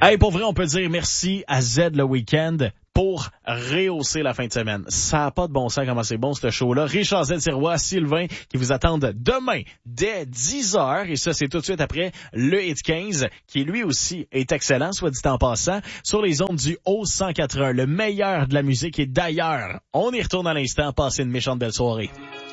Hey, pour vrai, on peut dire merci à Z le week-end pour rehausser la fin de semaine. Ça n'a pas de bon sens comment c'est bon ce show-là. Richard Z Sirois, Sylvain qui vous attendent demain dès 10h. Et ça, c'est tout de suite après le Hit 15 qui lui aussi est excellent, soit dit en passant, sur les ondes du O181. Le meilleur de la musique et d'ailleurs, on y retourne à l'instant. Passez une méchante belle soirée.